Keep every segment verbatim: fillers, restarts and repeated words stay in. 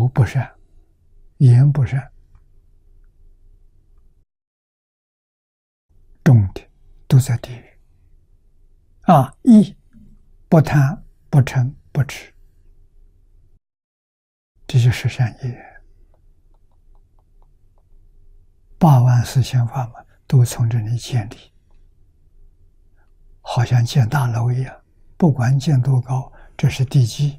口不善，言不善，重的都在地狱。啊，义不贪不嗔不痴，这就是善业。八万四千法门都从这里建立，好像建大楼一样，不管建多高，这是地基，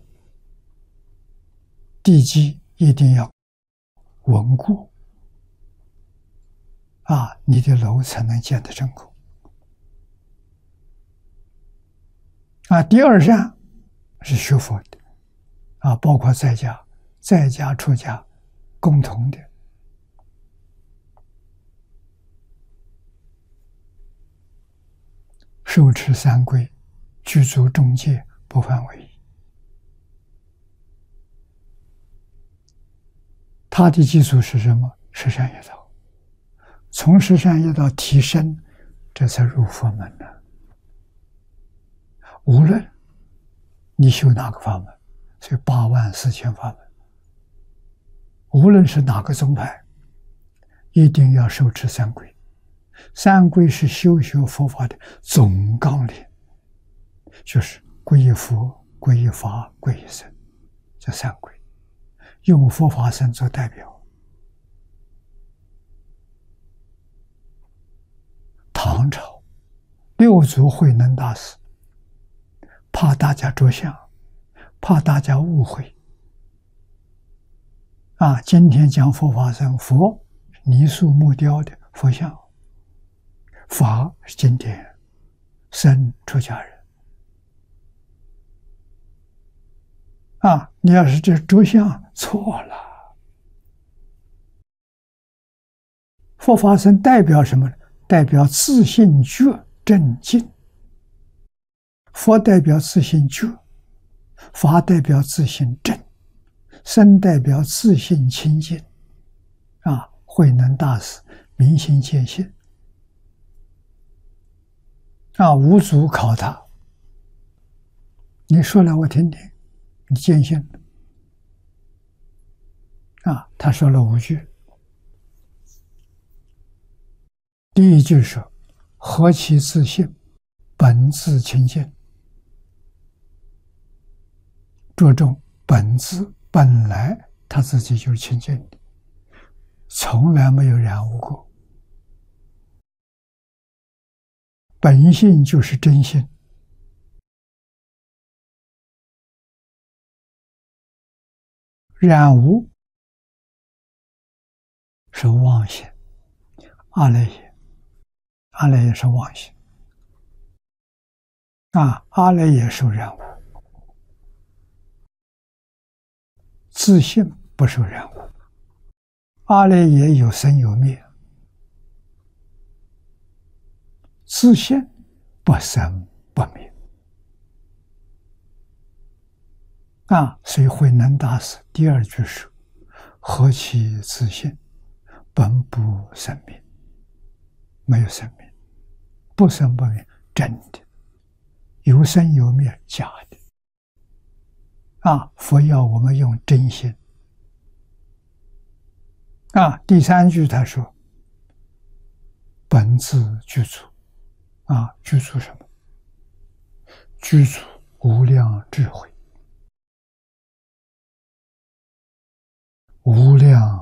地基一定要稳固，啊，你的楼才能建得正固。啊，第二善是学佛的，啊，包括在家、在家出家共同的。受持三规，具足众戒，不犯违意。它的基础是什么？十善业道。从十善业道提升，这才入佛门呢。无论你修哪个法门，所以八万四千法门，无论是哪个宗派，一定要受持三规。三规是修学佛法的总纲领，就是皈依佛、皈依法、皈依僧，这三规，用佛法僧做代表。唐朝六祖慧能大师怕大家着相，怕大家误会，啊，今天讲佛法僧，佛泥塑木雕的佛像，法是经典，僧出家人。啊，你要是这着相错了。佛法僧代表什么呢？代表自信觉正净。佛代表自信觉，法代表自信正，僧代表自信清净。啊，慧能大师明心见性。啊，五祖考他，你说来我听听，你见性啊？他说了五句。第一句说：“何其自性，本自清净。”着重本自，本来他自己就是清净的，从来没有染污过。本性就是真性，染污是妄心，阿赖耶，阿赖耶是妄心，啊，阿赖耶受染污，自性不受染污，阿赖耶有生有灭，自性不生不灭。啊，所以慧能大师第二句说：“何其自性，本不生灭。”没有生灭，不生不灭，真的；有生有灭，假的。啊，佛要我们用真心。啊，第三句他说：“本自具足。”啊，具足什么？具足无量智慧，无量